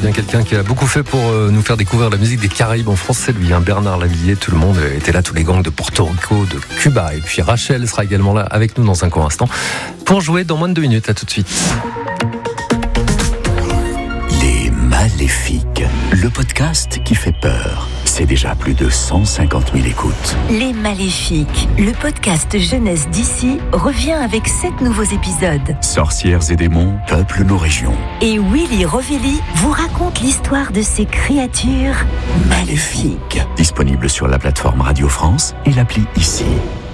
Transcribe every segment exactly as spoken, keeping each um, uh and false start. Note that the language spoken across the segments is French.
bien quelqu'un qui a beaucoup fait pour euh, nous faire découvrir la musique des Caraïbes en France, c'est lui, hein, Bernard Lavilliers. Tout le monde était là, tous les gangs de Porto Rico, de Cuba. Et puis Rachel sera également là avec nous dans un court instant pour jouer dans moins de deux minutes. À tout de suite. Les Maléfiques, le podcast qui fait peur. C'est déjà plus de cent cinquante mille écoutes. Les Maléfiques, le podcast jeunesse d'ici, revient avec sept nouveaux épisodes. Sorcières et démons peuplent nos régions. Et Willy Rovelli vous raconte l'histoire de ces créatures maléfiques. Disponible sur la plateforme Radio France et l'appli Ici.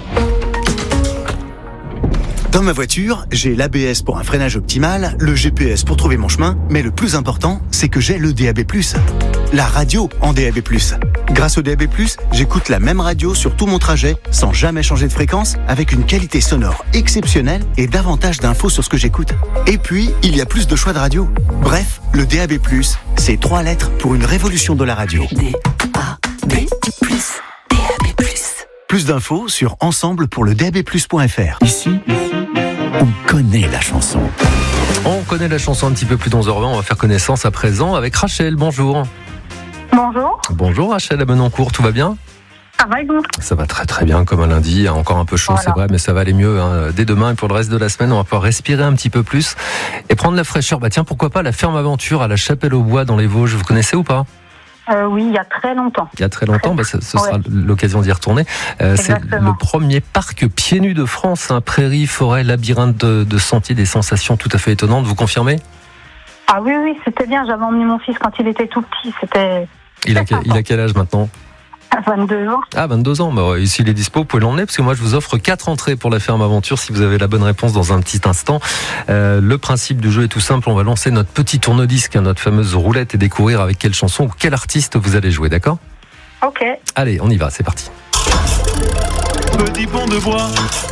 Dans ma voiture, j'ai l'A B S pour un freinage optimal, le G P S pour trouver mon chemin, mais le plus important, c'est que j'ai le D A B plus. La radio en D A B plus. Grâce au D A B plus, j'écoute la même radio sur tout mon trajet, sans jamais changer de fréquence, avec une qualité sonore exceptionnelle et davantage d'infos sur ce que j'écoute. Et puis, il y a plus de choix de radio. Bref, le D A B plus, c'est trois lettres pour une révolution de la radio. D A B plus, D A B plus. Plus d'infos sur ensemble pour le D A B plus point F R. Ici, on connaît la chanson. On connaît la chanson un petit peu plus dans onze heures vingt. On va faire connaissance à présent avec Rachel. Bonjour. Bonjour. Bonjour Rachel à Menoncourt, tout va bien ? Ça va et vous ? Ça va très très bien comme un lundi, encore un peu chaud Voilà. C'est vrai, mais ça va aller mieux hein. Dès demain et pour le reste de la semaine, on va pouvoir respirer un petit peu plus et prendre la fraîcheur. Bah tiens, pourquoi pas la ferme aventure à la Chapelle-aux-Bois dans les Vosges, vous connaissez ou pas ? euh, Oui, il y a très longtemps. Il y a très longtemps, bah, ce, ce sera Ouais. l'occasion d'y retourner. Euh, c'est Exactement. le premier parc pieds nus de France, hein, prairies, forêts, labyrinthe de, de sentiers, des sensations tout à fait étonnantes, vous confirmez ? Ah oui, oui, c'était bien. J'avais emmené mon fils quand il était tout petit. C'était il a, quel, il a quel âge maintenant ? à vingt-deux ans. Ah, vingt-deux ans, bah, ouais, s'il est dispo, vous pouvez l'emmener, parce que moi je vous offre quatre entrées pour la ferme aventure si vous avez la bonne réponse dans un petit instant. Euh, le principe du jeu est tout simple, on va lancer notre petit tourne-disque, hein, notre fameuse roulette, et découvrir avec quelle chanson ou quel artiste vous allez jouer, d'accord ? Ok. Allez, on y va, c'est parti. Petit pont de bois.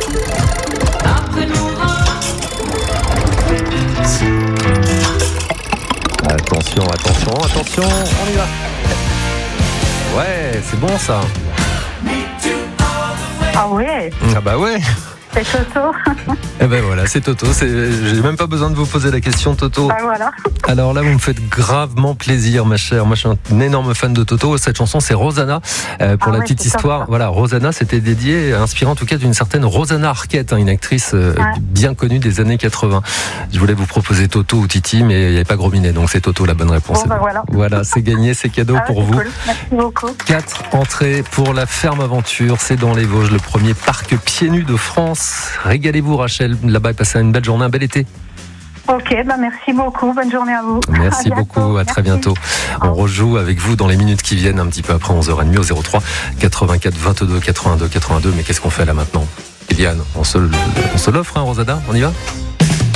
Attention, attention, attention, on y va. Ouais, c'est bon ça. Ah ouais, Ah bah ouais. c'est Toto. Eh ben voilà, c'est Toto. C'est... J'ai même pas besoin de vous poser la question, Toto. Ah voilà. Alors là, vous me faites gravement plaisir, ma chère. Moi, je suis un énorme fan de Toto. Cette chanson, c'est Rosanna. Euh, pour Ah la ouais, petite c'est top, histoire, ça. voilà, Rosanna, c'était dédié, inspiré en tout cas d'une certaine Rosanna Arquette, hein, une actrice euh, Ouais. bien connue des années quatre-vingts. Je voulais vous proposer Toto ou Titi, mais il n'y avait pas Gros Minet, donc c'est Toto la bonne réponse. Bon, bah voilà. Voilà, c'est gagné, c'est cadeau Ah, pour c'est vous. cool. Merci beaucoup. Quatre entrées pour la ferme aventure, c'est dans les Vosges, le premier parc pieds nus de France. Régalez-vous Rachel, là-bas et passez une belle journée, un bel été. Ok, bah merci beaucoup. Bonne journée à vous. Merci À bientôt. beaucoup, à très Merci. bientôt. On rejoue avec vous dans les minutes qui viennent, un petit peu après onze heures trente au zéro trois quatre-vingt-quatre vingt-deux quatre-vingt-deux quatre-vingt-deux. Mais qu'est-ce qu'on fait là maintenant ? Eliane, on se, on se l'offre, hein, Rosada ? On y va ?